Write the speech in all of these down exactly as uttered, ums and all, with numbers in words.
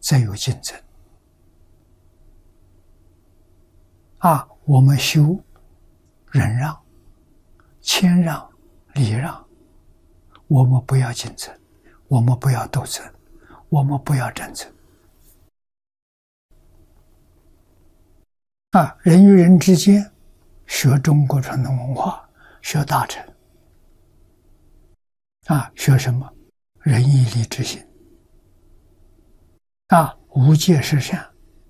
则有竞争。啊，我们修忍让、谦让、礼让，我们不要竞争，我们不要斗争，我们不要战争。啊，人与人之间学中国传统文化，学大乘。啊，学什么？仁义礼智信。啊，无戒是善。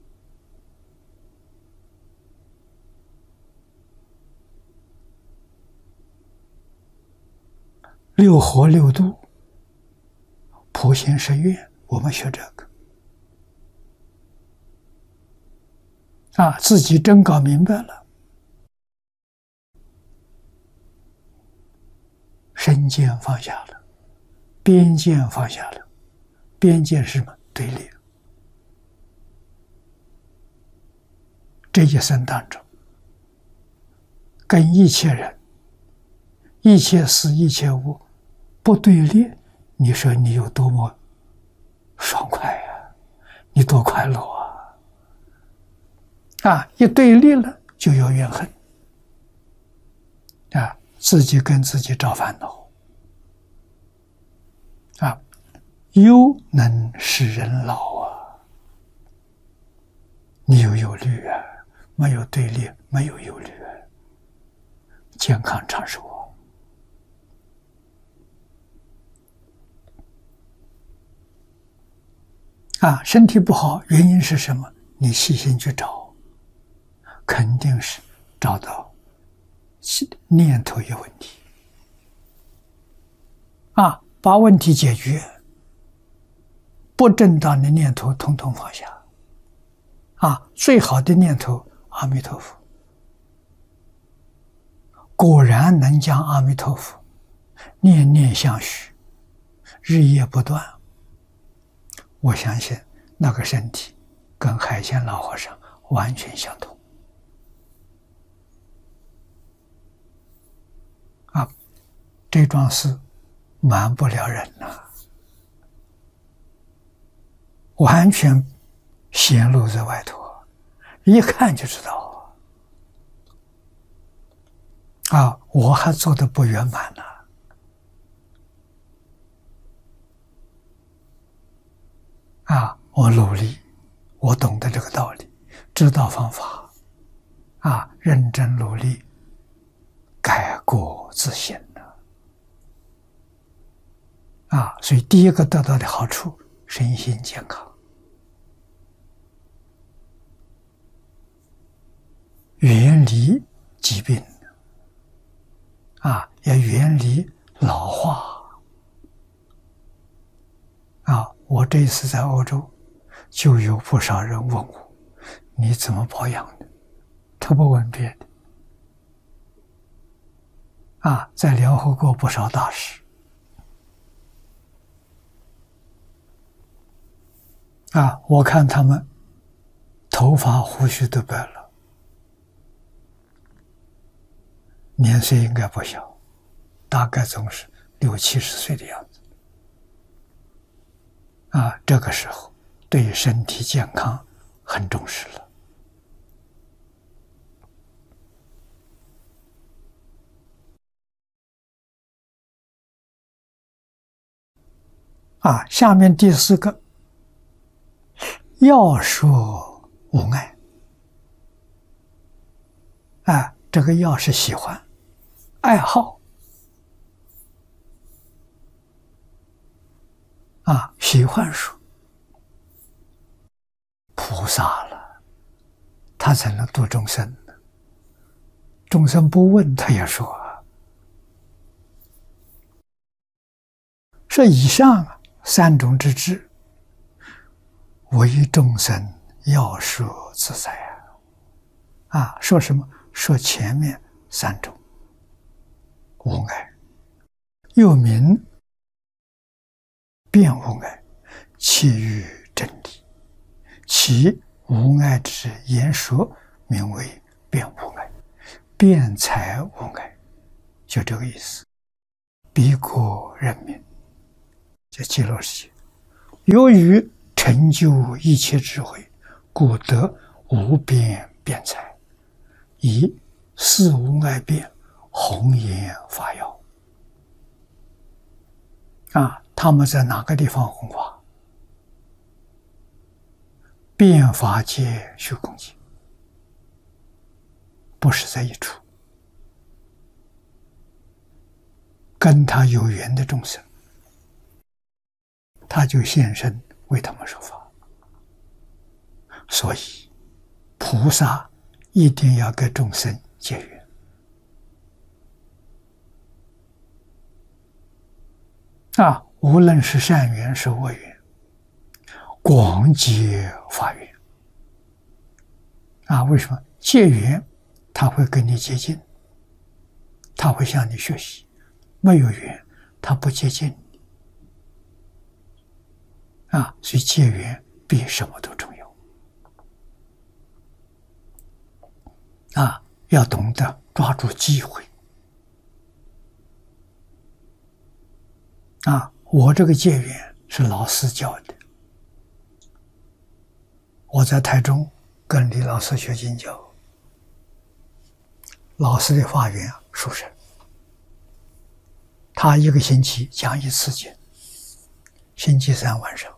六和六度，普行十愿，我们学这个。啊，自己真搞明白了，身见放下了，边见放下了。边见是什么？对立。这一生当中，跟一切人、一切事、一切物不对立，你说你有多么爽快呀？你多快乐啊！啊，一对立了就有怨恨，啊，自己跟自己找烦恼，啊，忧能使人老啊！你有忧虑啊，没有对立，没有忧虑啊，健康长寿啊！啊，身体不好，原因是什么？你细心去找，肯定是找到念头有问题。啊，把问题解决，不正当的念头统统放下。啊，最好的念头阿弥陀佛，果然能将阿弥陀佛念念相续，日夜不断。我相信那个身体跟海鲜老和尚完全相同。啊，这桩事瞒不了人呐、啊，完全显露在外头，一看就知道。啊，我还做得不圆满呢。啊，我努力，我懂得这个道理，知道方法，啊，认真努力，改过自新了。啊，所以第一个得到的好处，身心健康，远离疾病，啊，也远离老化。啊，我这一次在欧洲，就有不少人问我，你怎么保养的？他不问别的。啊，在联合国不少大使。啊，我看他们头发胡须都白了，年岁应该不小，大概总是六七十岁的样子。啊，这个时候对身体健康很重视了。啊，下面第四个，要说无爱。啊，这个要是喜欢、爱好。啊，喜欢说，菩萨了，他才能度众生呢。众生不问，他也说。说以上三种之智，为众生要说自在啊！啊，说什么？说前面三种无碍，又名辩无碍，其于真理。其无碍之言说，名为辩无碍，辩才无碍，就这个意思。彼国人民，这极乐世界，由于成就一切智慧，故得无边辩才，以四无碍辩弘演法要。啊，他们在哪个地方弘法？辩法界、虚空界，不是在一处。跟他有缘的众生，他就现身为他们说法。所以，菩萨一定要跟众生结缘。啊，无论是善缘是恶缘，广结法缘。啊，为什么？结缘他会跟你接近，他会向你学习；没有缘，他不接近你。啊，所以结缘比什么都重要。啊，要懂得抓住机会。啊，我这个结缘是老师教的。我在台中跟李老师学经教，老师的法缘殊胜，他一个星期讲一次经，星期三晚上，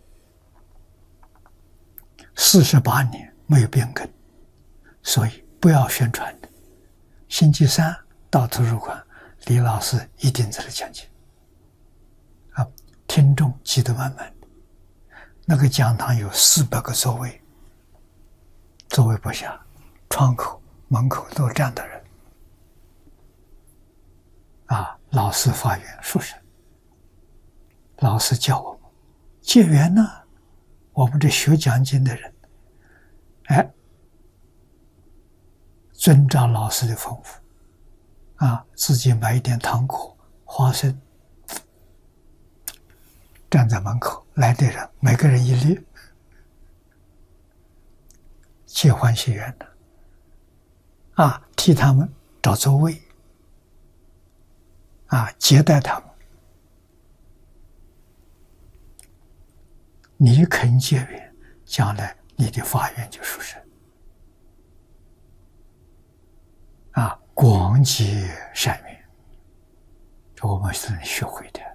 四十八年没有变更，所以不要宣传的。星期三到图书馆，李老师一定在这讲经。啊，听众挤得满满的，那个讲堂有四百个座位，座位不下，窗口、门口都站的人。啊，老师法缘殊胜，老师教我们结缘呢。我们这学讲经的人，哎，遵照老师的吩咐，啊，自己买一点糖果、花生。站在门口，来的人每个人一粒，结欢喜缘的，啊，替他们找座位，啊，接待他们。你肯结缘，将来你的法缘就殊胜。啊，广结善缘，这我们是能学会的。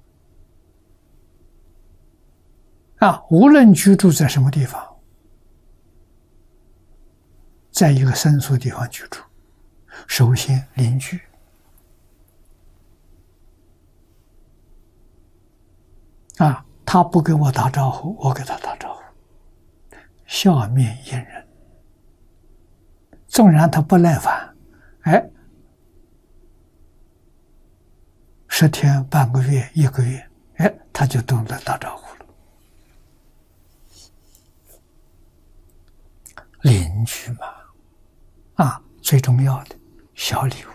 啊，无论居住在什么地方，在一个生疏地方居住，首先邻居。啊，他不给我打招呼，我给他打招呼，笑面迎人。纵然他不耐烦，哎，十天、半个月、一个月，哎，他就懂得打招呼了。邻居嘛，啊，最重要的小礼物，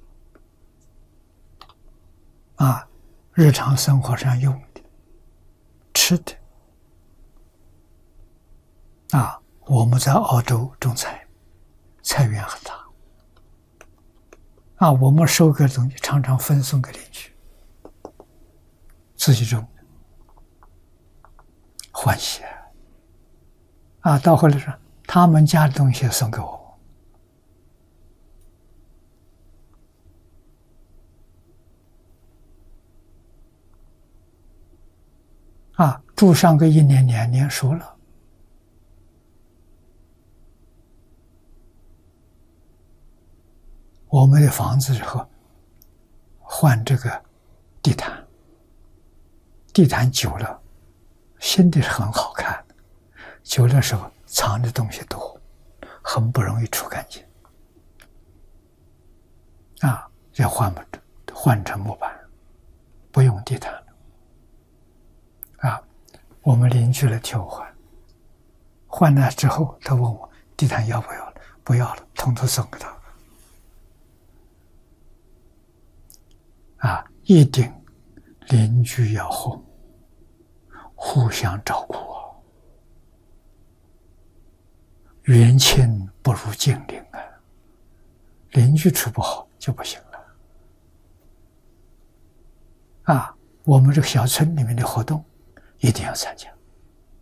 啊，日常生活上用的、吃的，啊，我们在澳洲种菜，菜园很大，啊，我们收割的东西常常分送给邻居，自己种的，欢喜啊！啊，到后来说。他们家的东西送给我，啊，住上个一年两年熟了，我们的房子之后换这个地毯，地毯久了，新的是很好看的，久的时候。藏的东西多，很不容易除干净。啊，要换不换成木板，不用地毯了。啊，我们邻居来替我换，换了之后，他问我地毯要不要了？不要了，统统送给他。啊，一定邻居要和互相照顾。远亲不如近邻啊，邻居处不好就不行了。啊，我们这个小村里面的活动一定要参加。